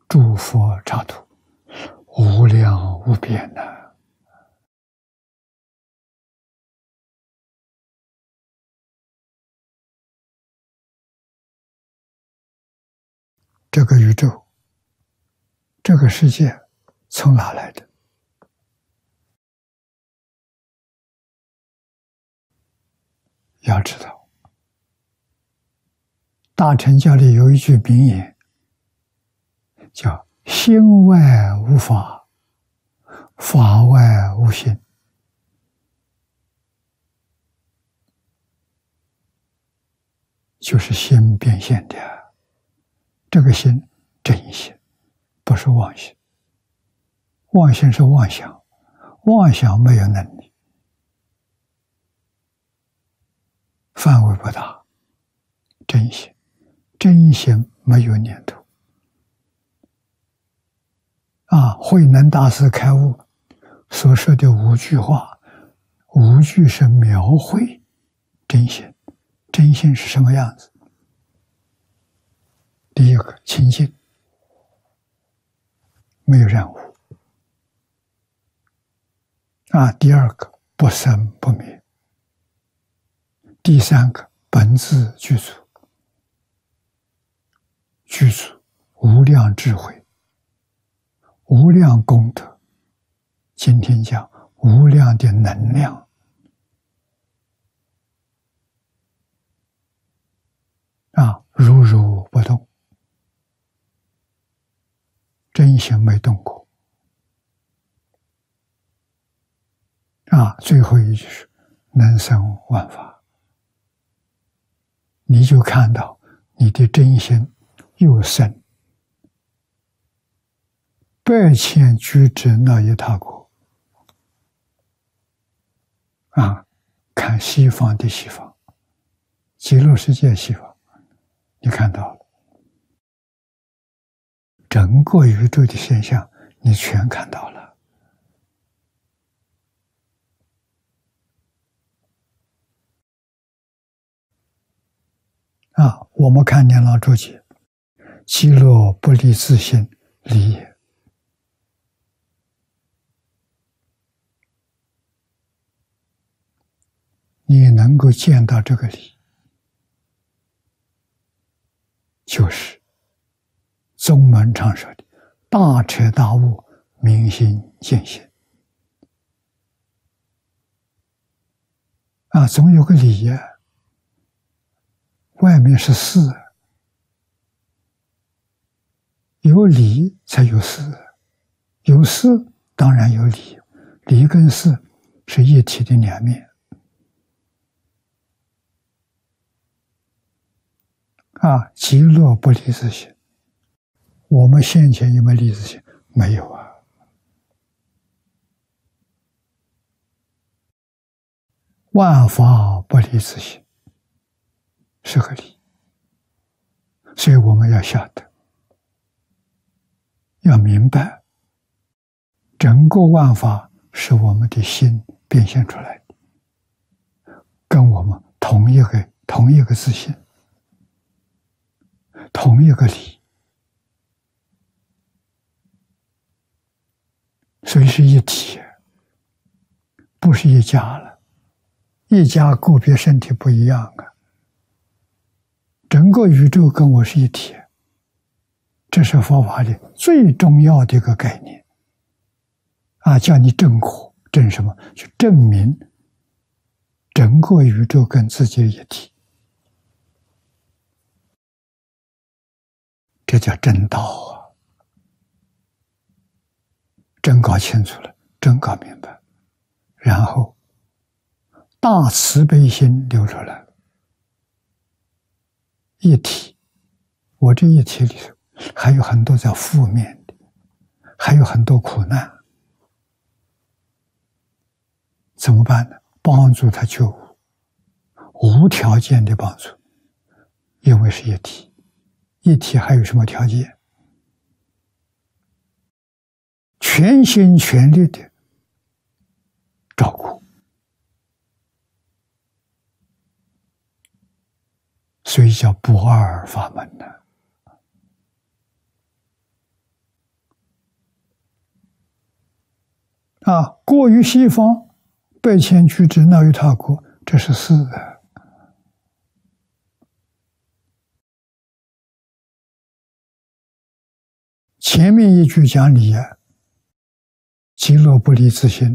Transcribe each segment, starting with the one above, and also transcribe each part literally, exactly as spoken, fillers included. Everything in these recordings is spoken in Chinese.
诸佛刹土，无量无边呐、啊！这个宇宙，这个世界从哪来的？要知道，大乘教里有一句名言，叫“心外无法，法外无心”。就是心变现的，这个心真心，不是妄心。妄心是妄想，妄想没有能力，范围不大。真心，真心没有念头。啊，慧能大师开悟所说的五句话，五句是描绘真心。真心是什么样子？第一个，清净，没有染污。啊，第二个，不生不灭。第三个，本自具足，具足无量智慧，无量功德。今天讲无量的能量。啊，如如不动，真心没动过。啊，最后一句是能生万法，你就看到你的真心又生，百千俱胝那一他国。啊，看西方的西方，极乐世界西方。你看到了整个宇宙的现象，你全看到了。啊，我们看念老注解，其乐不离自性，理也。你能够见到这个理，就是宗门常说的大彻大悟，明心见性。啊，总有个理呀、啊，外面是事，有理才有事，有事当然有理，理跟事是一体的两面。啊，极乐不离自性。我们现前有没有离自性？没有啊。万法不离自性，是个理。所以我们要晓得，要明白，整个万法是我们的心变现出来的，跟我们同一个同一个自性。同一个理，所以是一体，不是一家了。一家个别身体不一样啊，整个宇宙跟我是一体，这是佛法里最重要的一个概念啊！叫你证果，证什么？去证明整个宇宙跟自己一体。这叫真道啊！真搞清楚了，真搞明白，然后大慈悲心流出来，一体。我这一体里头还有很多叫负面的，还有很多苦难，怎么办呢？帮助他救悟，无条件的帮助，因为是一体。一体还有什么条件？全心全力的照顾，所以叫不二法门呢。 啊，过于西方，百千俱胝那由他国，这是四的。前面一句讲理啊，极乐不离自心，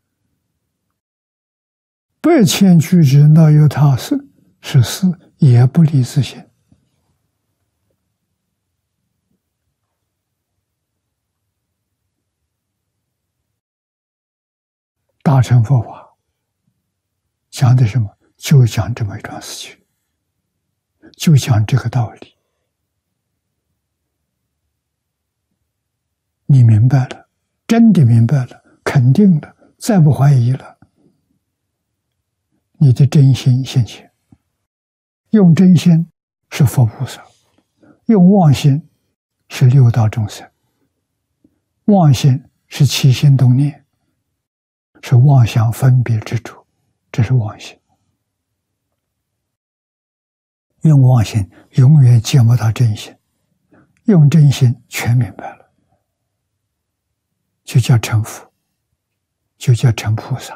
百千俱胝那由他是是四，也不离自心。大乘佛法讲的什么？就讲这么一桩事情，就讲这个道理。你明白了，真的明白了，肯定了，再不怀疑了，你的真心现前。用真心是佛菩萨，用妄心是六道众生。妄心是起心动念，是妄想分别之处，这是妄心。用妄心永远见不到真心，用真心全明白了，就叫成佛，就叫成菩萨。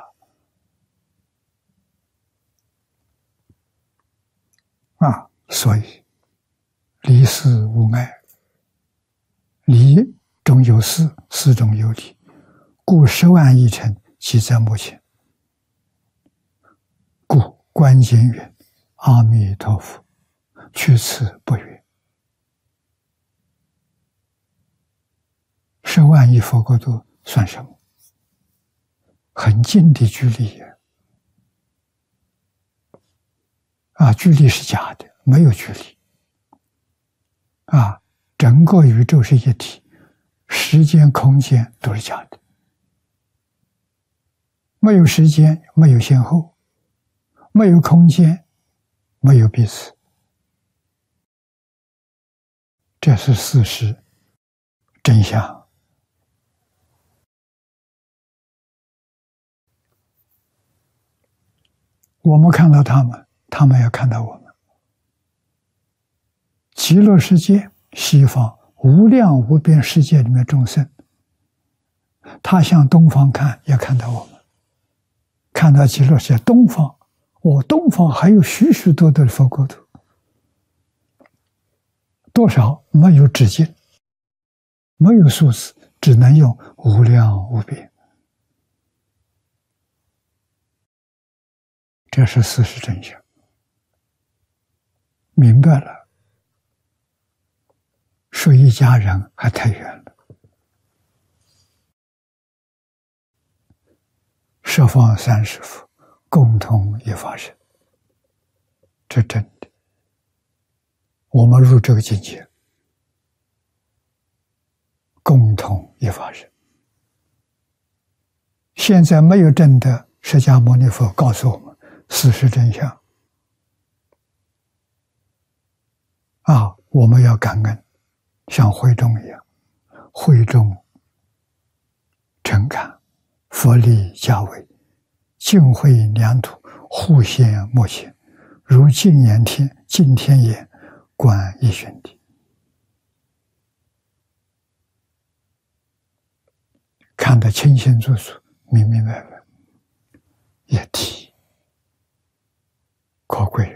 啊，所以离事无碍，离中有事，事中有理，故十万亿尘即在目前。故观经云：阿弥陀佛，去此不远。十万亿佛国土算什么？很近的距离呀！啊，距离是假的，没有距离。啊，整个宇宙是一体，时间、空间都是假的，没有时间，没有先后，没有空间，没有彼此，这是事实真相。我们看到他们，他们要看到我们。极乐世界，西方无量无边世界里面众生，他向东方看，也看到我们。看到极乐世界东方，我东方还有许许多多的佛国土，多少没有止境，没有数字，只能用无量无边。这是事实真相。明白了，说一家人还太远了。十方三世佛共同一法身，这真的。我们入这个境界，共同一法身。现在没有证得，释迦牟尼佛告诉我们事实真相。啊，我们要感恩，像慧中一样，慧中诚感，佛力加为，净慧良土，互现莫现，如净眼天，净天眼，观一玄体。看得清清楚楚，明明白白，一体，可贵啊！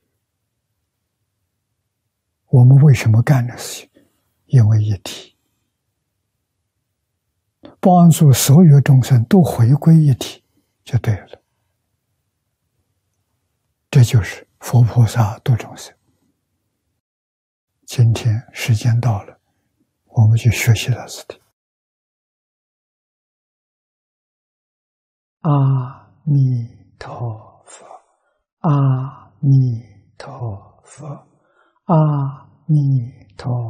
我们为什么干这事情？因为一体，帮助所有众生都回归一体，就对了。这就是佛菩萨度众生。今天时间到了，我们就学习到这里。阿弥陀佛，阿弥陀佛，阿弥陀